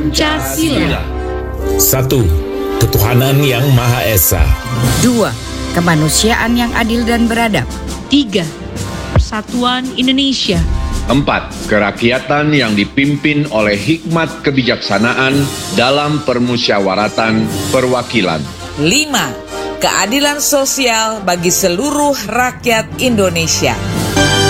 Pancasila. 1. Ketuhanan Yang Maha Esa. 2. Kemanusiaan yang adil dan beradab. 3. Persatuan Indonesia. 4. Kerakyatan yang dipimpin oleh hikmat kebijaksanaan dalam permusyawaratan perwakilan. 5. Keadilan sosial bagi seluruh rakyat Indonesia.